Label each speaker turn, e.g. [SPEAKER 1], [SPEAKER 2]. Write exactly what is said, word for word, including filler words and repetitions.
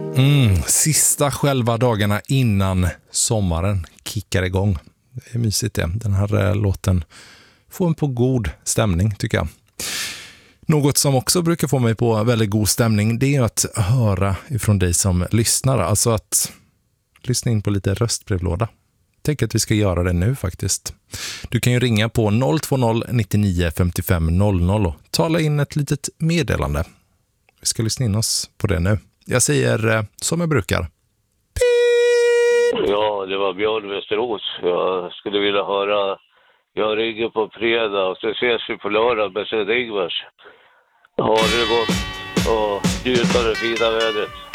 [SPEAKER 1] Mm, sista själva dagarna innan sommaren kickar igång. Det är mysigt det. Den här eh, låten får en på god stämning tycker jag. Något som också brukar få mig på väldigt god stämning, det är att höra ifrån dig som lyssnar. Alltså att lyssna in på lite röstbrevlåda. Tänk att vi ska göra det nu faktiskt. Du kan ju ringa på noll två noll nittionio femtiofem noll noll och tala in ett litet meddelande. Vi ska lyssna in oss på det nu. Jag säger eh, som jag brukar.
[SPEAKER 2] Ja, det var Björn Västerås. Jag skulle vilja höra. Jag ringer på fredag och så ses vi på lördag med Sven Ingvars. Ha det gott och njut av det fina vädret.